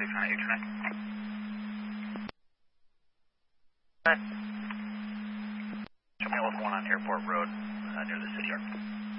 Terminal 1 on Airport Road, near the city yard.